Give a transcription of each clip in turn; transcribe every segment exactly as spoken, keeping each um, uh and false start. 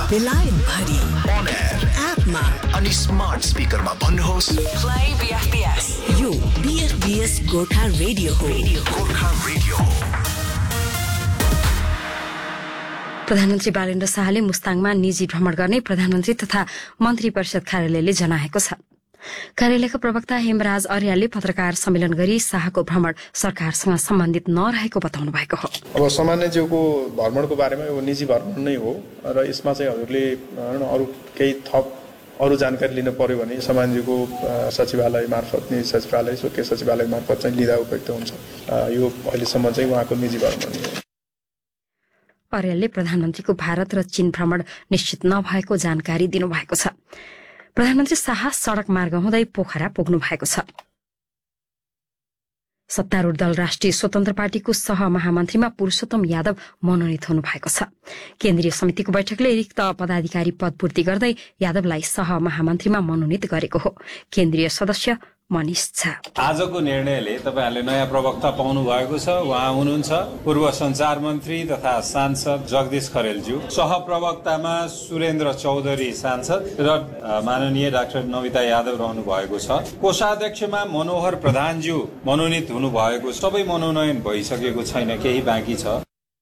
बेलायत भरि on air एपमा अनि स्मार्ट स्पिकरमा भन्नुहोस् प्ले बीएफबीएस। यो बीएफबीएस गोर्खा रेडियो हो। गोर्खा रेडियो हो। प्रधानमन्त्री बालेन्द्र शाहले मुस्ताङमा निजी भ्रमण गर्ने प्रधानमन्त्री तथा मन्त्री परिषद कार्यालयले जनाएको छ। कार्यालयका प्रवक्ता हेमराज अर्यालले पत्रकार सम्मेलन गरी शाहको भ्रमण सरकारसँग सम्बन्धित नरहेको बताउनु भएको हो। अब सामान्यज्यूको भ्रमणको बारेमा यो निजी भ्रमण नै हो र यसमा चाहिँ हजुरले अरू केही थप अरू जानकारी लिन पर्यो भने सामान्यज्यूको सचिवालय मार्फत निजी सचिवालय स्वकीय सचिवालय मार्फत चाहिँ लिँदा उपयुक्त हुन्छ। यो अहिलेसम्म चाहिँ उहाँको निजी भ्रमण हो। अर्यालले प्रधानमन्त्रीको भारत र चीन भ्रमण निश्चित नभएको जानकारी दिनुभएको छ। प्रधानमन्त्री शाह सड़क मार्ग हुँदै पोखरा पुग्नु भएको छ। सत्तारूढ़ दल राष्ट्रिय स्वतन्त्र पार्टीको सह महामन्त्रीमा पुरुषोत्तम यादव मनोनित हुनु भएको छ। केन्द्रीय समितिको बैठकले रिक्त पदाधिकारी पद पूर्ति गर्दै यादवलाई सह महामन्त्रीमा मनोनित गरेको हो। केन्द्रीय सदस्य मनिष झा। आजको निर्णयले तपाईहरुले नयाँ प्रवक्ता पाउनु भएको छ। उहाँ हुनुहुन्छ पूर्व संचार मन्त्री तथा सांसद जगदीश खरेलज्यू। सहप्रवक्तामा सुरेन्द्र चौधरी सांसद र माननीय डाक्टर नमिता यादव रहनु भएको छ। कोषाध्यक्षमा मनोहर प्रधानज्यू मनोनित हुनु भएको छ। सबै मनोनयन भइसकेको छैन, केही बाँकी छ।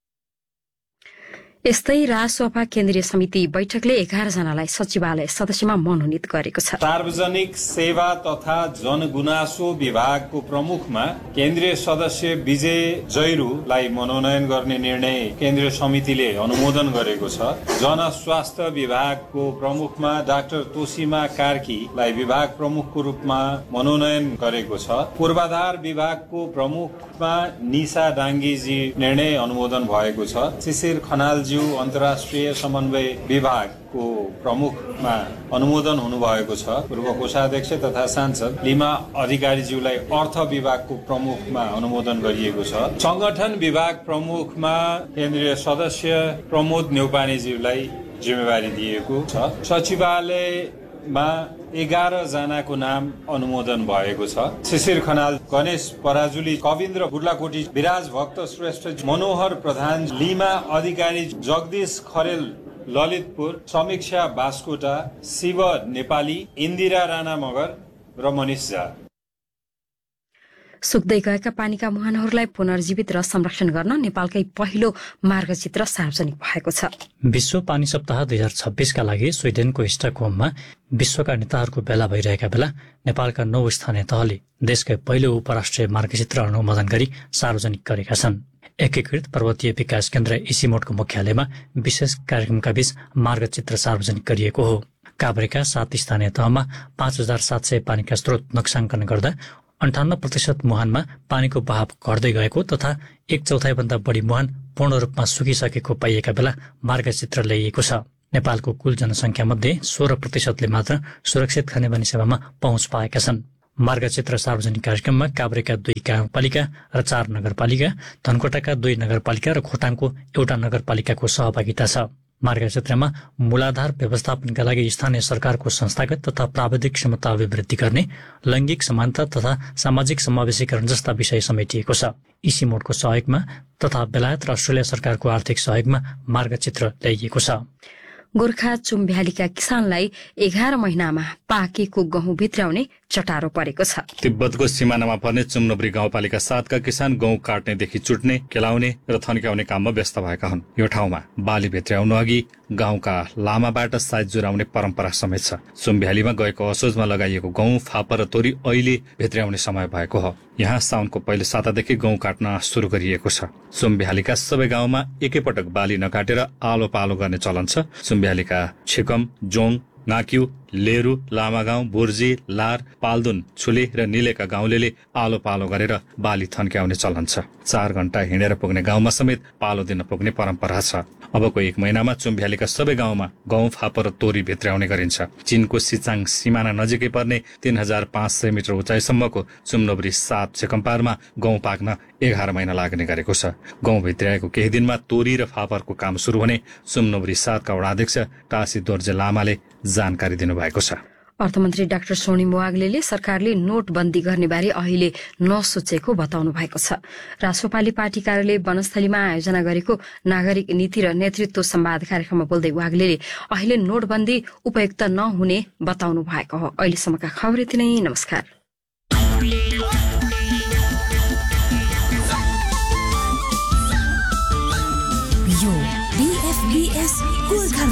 यस्तै राजसभा केन्द्रीय समिति बैठकले एघार जनालाई सचिवालय सदस्यमा मनोनित गरेको छ। सार्वजनिक सेवा तथा जनगुनासो विभागको प्रमुखमा केन्द्रीय सदस्य विजय जैरूलाई मनोनयन गर्ने निर्णय केन्द्रीय समितिले अनुमोदन गरेको छ। जनस्वास्थ्य विभागको प्रमुखमा डाक्टर तोसीमा कार्कीलाई विभाग प्रमुखको रूपमा मनोनयन गरेको छ। पूर्वाधार विभागको प्रमुखमा निशा डाङ्गीजी निर्णय अनुमोदन भएको छ। शिशिर खनालजी अन्तर्राष्ट्रिय समन्वय विभागको प्रमुखमा अनुमोदन हुनुभएको छ। पूर्व कोषाध्यक्ष तथा सांसद लिमा अधिकारीज्यूलाई अर्थ विभागको प्रमुखमा अनुमोदन गरिएको छ। संगठन विभाग प्रमुखमा केन्द्रीय सदस्य प्रमोद न्यौपानेज्यूलाई जिम्मेवारी दिएको छ। सचिवालयमा एघार जनाको नाम अनुमोदन भएको छ। शिशिर खनाल, गणेश पराजुली, कविन्द्र बुर्लाकोटी, विराज भक्त श्रेष्ठ, मनोहर प्रधान, लिमा अधिकारी, जगदीश खरेल ललितपुर, समीक्षा बास्कोटा, शिव नेपाली, इन्दिरा राणा मगर र मनिष झा। सुक्दै गएका पानीका मुहानहरूलाई पुनर्जीवित र संरक्षण गर्न नेपालकै पहिलो मार्गचित्र सार्वजनिक भएको छ। विश्व पानी सप्ताह दुई हजार छब्बीसका लागि स्विडेनको स्टकहोममा विश्वका नेताहरूको भेला भइरहेका बेला नेपालका नौ स्थानीय तहले देशकै पहिलो उपराष्ट्रिय मार्गचित्र अनुमोदन गरी सार्वजनिक गरेका छन्। एकीकृत पर्वतीय विकास केन्द्र इसिमोटको मुख्यालयमा विशेष कार्यक्रमका बीच मार्गचित्र सार्वजनिक गरिएको हो। काभ्रेका सात स्थानीय तहमा पाँच हजार सात सय पानीका स्रोत नक्साङ्कन गर्दा अन्ठाउन्न प्रतिशत मुहानमा पानीको बहाव घट्दै गएको तथा एक चौथाइभन्दा बढी मुहान पूर्ण रूपमा सुकिसकेको पाइएका बेला मार्गचित्र ल्याइएको छ। नेपालको कुल जनसङ्ख्या मध्ये सोह्र प्रतिशतले मात्र सुरक्षित खानेपानी सेवामा पहुँच पाएका छन्। मार्गचित्र सार्वजनिक कार्यक्रममा काभ्रेका दुई गाउँपालिका र चार नगरपालिका, धनकोटाका दुई नगरपालिका र खोटाङको एउटा नगरपालिकाको सहभागिता छ। मार्गचित्रमा मूलाधार व्यवस्थापनका लागि स्थानीय सरकारको संस्थागत तथा प्राविधिक क्षमता अभिवृद्धि गर्ने, लैङ्गिक समानता तथा सामाजिक समावेशीकरण जस्ता विषय समेटिएको छ। इसिमोटको सहयोगमा तथा बेलायत र अस्ट्रेलिया सरकारको आर्थिक सहयोगमा मार्गचित्र ल्याइएको छ। गोर्खा चुम्भ्यालीका किसानलाई एघार महिनामा पाकेको गहुँ भित्राउने चटारो परेको छ। तिब्बतको सिमानामा पर्ने चुम्नब्री गाउँपालिका सातका किसान गहुँ काट्नेदेखि चुट्ने, केलाउने र थन्क्याउने काममा व्यस्त भएका हुन्। यो ठाउँमा बाली भित्र्याउनु अघि गाउँका लामाबाट साइज जुराउने परम्परा समेत छ। चुम्भ्यालीमा गएको असोजमा लगाइएको गहुँ, फापर र तोरी अहिले भित्र्याउने समय भएको हो। यहाँ साउनको पहिलो सातादेखि गहुँ काट्न सुरु गरिएको छ। चुम्भ्यालीका सबै गाउँमा एकैपटक बाली नकाटेर आलो पालो गर्ने चलन छ। चुम्भ्यालीका छिकम, जोङ, नाक्यु, लेरु, लामागाउँ, बुर्जी, लार, पाल्दुन, छुले र निलेका गाउँले आलो पालो गरेर बाली थन्क्याउने चलन छ। चार घण्टा हिँडेर पुग्ने गाउँमा समेत पालो दिन पुग्ने परम्परा छ। अबको एक महिनामा चुम्भ्यालीका सबै गाउँमा गहुँ, फापर र तोरी भित्र्याउने गरिन्छ। चीनको सिचाङ सिमाना नजिकै पर्ने तीन हजार पाँच सय मिटर उचाइसम्मको चुम्नब्री सात छेकम्पारमा गहुँ पाक्न एघार महिना लाग्ने गरेको छ। गहुँ भित्र्याएको केही दिनमा तोरी र फापरको काम सुरु हुने चुम्नब्री सातका वडाध्यक्ष टासी दोर्जे लामाले जानकारी दिनुभएको छ। अर्थमन्त्री डाक्टर सोनिम वाग्लेले सरकारले नोटबन्दी गर्ने बारे अहिले नसोचेको बताउनु भएको छ। राष्ट्रपाली पार्टी कार्यालय वनस्थलीमा आयोजना गरेको नागरिक नीति र नेतृत्व संवाद कार्यक्रममा बोल्दै वाग्लेले अहिले नोटबन्दी उपयुक्त नहुने बताउनु भएको हो। अहिलेसम्मका खबर यति नै। नमस्कार। यो बीएफबीएस गोर्खा